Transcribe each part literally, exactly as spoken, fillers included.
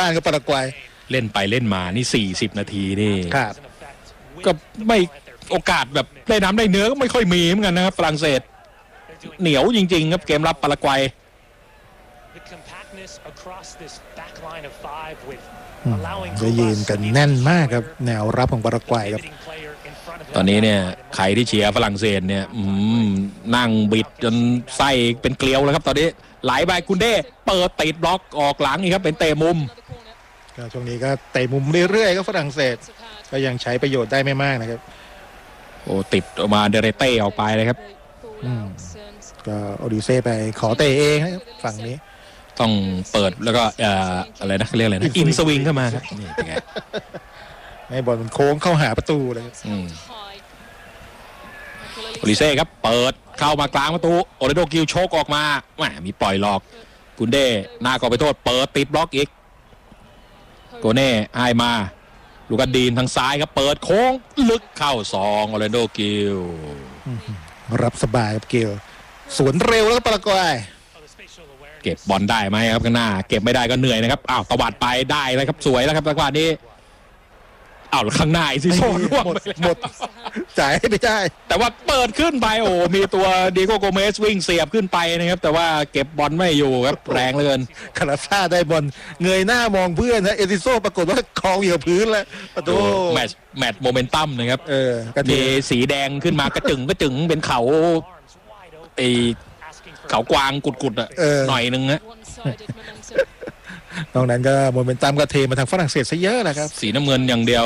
านกับปารากวัยเล่นไปเล่นมานี่สี่สิบนาทีนี่ครับก็ไม่โอกาสแบบได้น้ำได้เนื้อก็ไม่ค่อยมีเหมือนกันนะครับฝรั่งเศสเหนียวจริงๆครับเกมรับปารากวัยจะยืนกันแน่นมากครับแนวรับของปารากวัยครับตอนนี้เนี่ยใครที่เชียร์ฝรั่งเศสเนี่ยนั่งบิดจนไส้เป็นเกลียวแล้วครับตอนนี้ไหลไปกุนเด้เปิดติดบล็อกออกหลังนี่ครับเป็นเตะมุมก็ช่วงนี้ก็เตะมุมเรื่อยๆก็ฝรั่งเศสก็ยังใช้ประโยชน์ได้ไม่มากนะครับโอ้ติดออกมาเดเรเต้ออกไปเลยครับก็โอดิเซ่ไปขอเตะเองนะครับฝั่งนี้ต้องเปิดแล้วก็อะไรนะเรียกอะไรนะอินสวิงเข้ามาครับนี่เป็นไงให้บอลมันโค้งเข้าหาประตูเลยโอดิเซ่ครับเปิดเข้ามากลางประตูโอเรโดกิลโชกออกมาแหมมีปล่อยหลอกกุนเด้หน้าก่อไปโทษเปิดติดบล็อกอีกโกเน่ให้มาลูกาดีนทางซ้ายครับเปิดโค้งลึกเข้าสองโอเรโดกิลรับสบายครับกิลสวนเร็วแล้วปารากวัยเก็บบอลได้ไหมครับข้างหน้าเก็บไม่ได้ก็เหนื่อยนะครับอ้าวตวัดไปได้เลยครับสวยแล้วครับจังหวะนี้อ้าวข้างหน้าอีซิโซ่ร่วงหมดหมดจ่ายไม่ได้แต่ว่าเปิดขึ้นไปโอ้มีตัวดิโก้โกเมสวิ่งเสียบขึ้นไปนะครับแต่ว่าเก็บบอลไม่อยู่ครับแรงเหลือเกินคาราซ่าได้บอลเงยหน้ามองเพื่อนนะเอซิโซ่ปรากฏว่าคลองอยู่พื้นแล้วประตูแมตช์แมตช์โมเมนตัมนะครับเออมีสีแดงขึ้นมากระจึงกระจึงเป็นเขาไอเขากวางกุดๆอ่ะหน่อยนึงนะตรงนั้นก็โมเมนตัมก็เทมาทางฝรั่งเศสซะเยอะแหละครับสีน้ำเงินอย่างเดียว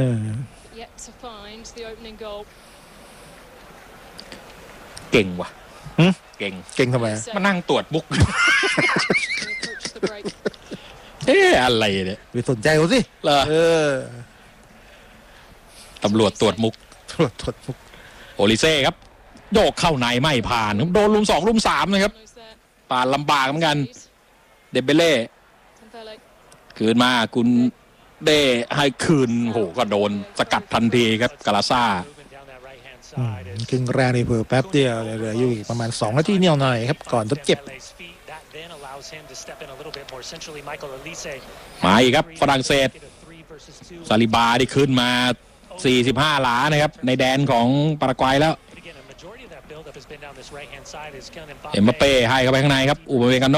เก่งว่ะเก่งเก่งทำไมมานั่งตรวจบุ๊กเอ๊ะอะไรเนี่ยไปสนใจเขาสิเออตำรวจตรวจมุกตรวจตรวจมุกโอลิเซ่ครับโยกเข้าในไม่ผ่านโดนลุมสองลุมสามนะครับป่านลำบากเหมือนกันเดเบเล่คืนมาคุณเด้ให้คืนโหก็โดนสกัดทันทีครับกาลาซ่าครึ่งแรกในเพิ่มแป๊บเดียวเหลืออยู่ประมาณสองนาทีเนี่ยหน่อยครับก่อนทดเจ็บมาอีกครับฝรั่งเศสซาลิบาที่ขึ้นมาสี่สิบห้าหลานะครับในแดนของปารากวัยแล้วเอ็มบัปเป้ให้เข้าไปข้างในครับอูเบเมกาโน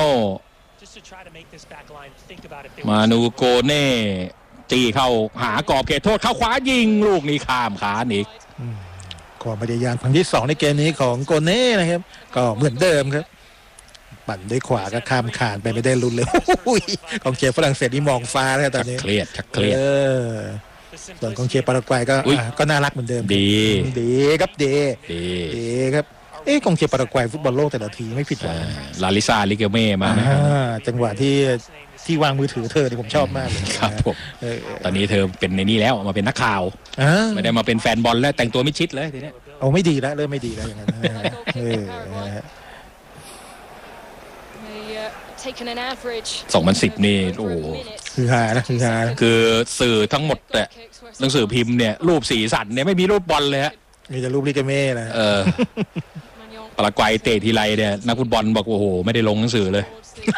มานูโกเน่ตีเข้าหากรอบเขตโทษเข้าขวายิงลูกนี้ข้ามขาอีกความพยายามครั้งที่สองในเกมนี้ของโกเน่นะครับก็เหมือนเดิมครับปั่นด้วยขวาก็ข้ามขานไปไม่ได้ลุ้นเลยกองเชียร์ฝรั่งเศสนี่มองฟ้าแล้วตอนนี้เครียดเครียดส่วนกองเชียร์ปารากวัยก็ก็น่ารักเหมือนเดิมดีดีครับดีดีครับเอ๊ะกองเชียร์ปารากวัยฟุตบอลโลกแต่ละทีไม่ผิดหวังลาลิซาลิเกเม่มาจังหวะที่ที่วางมือถือเธอที่ผมชอบมากเลยครับผมตอนนี้เธอเป็นในนี้แล้วมาเป็นนักข่าวไม่ได้มาเป็นแฟนบอลแล้วแต่งตัวมิดชิดเลยทีนี้โอ้ไม่ดีแล้วเริ่มไม่ดีแล้วอย่างนั้นสองพันสิบนี่โอ้คือฮานะคือฮาคือสื่อทั้งหมดแต่หนังสือพิมพ์เนี่ยรูปสีสันเนี่ยไม่มีรูปบอลเลยฮะมีแต่รูปลิเกเม่นะเออปารากวัยเตะทีไรเนี่ยนักฟุตบอลบอกโอ้โหไม่ได้ลงหนังสือเลย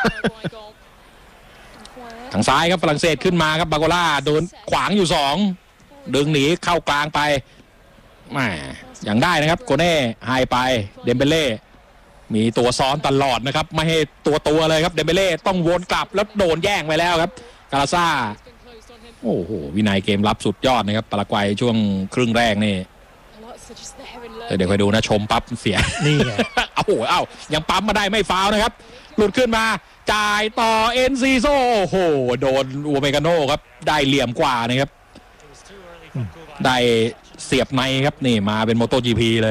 ทางซ้ายครับฝรั่งเศสขึ้นมาครับบาโกล่าโดนขวางอยู่สองดึงหนีเข้ากลางไปแหมอย่างได้นะครับโกเน่ให้ไปเดมเบเล่มีตัวซ้อนตลอดนะครับไม่ให้ตัวตัวเลยครับเดมเบเล่ต้องวนกลับแล้วโดนแย่งไปแล้วครับกาลาซ่าโอ้โหวินัยเกมรับสุดยอดนะครับปารากวัยช่วงครึ่งแรกนี่เดี๋ยวไปดูนะชมปั๊บเสียนี่ไงเอาโหเอ้ายังปั๊มมาได้ไม่ฟาวนะครับหลุดขึ้นมาจ่ายต่อเอ็นซีโซโอ้โหโดนอูเมกาโน่ครับได้เหลี่ยมกว่านะครับได้เสียบในครับนี่มาเป็นโมโตจีพีเลย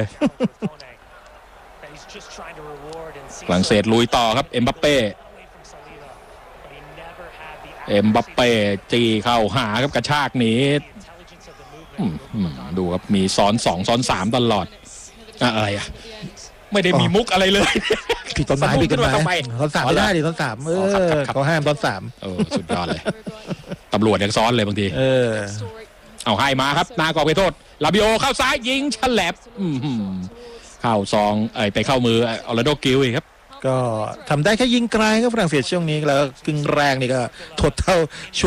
ฝรั่งเศสลุยต่อครับเอ็มบัปเป้เอ็มบัปเป้จีเข้าหาครับกระชากหนีดูครับมีซ้อนสองซ้อนสามตลอดอะไรอ่ะไม่ได้มีมุกอะไรเลยผิดตอนไหนผิดกันไหมตอนสามไม่ได้ดิตอนสามเออเขาห้ามตอนสามเออสุดยอดเลยตำรวจยังซ้อนเลยบางทีเออเอาให้มาครับนากอไปโทษลาบิโอเข้าซ้ายยิงฉลับเข้าซองเอ้ยไปเข้ามือออร์แลนโดกิลอีกครับก็ทำได้แค่ยิงไกลครับฝรั่งเศสช่วงนี้แล้วกึ่งแรงนี่ก็ทดเท่า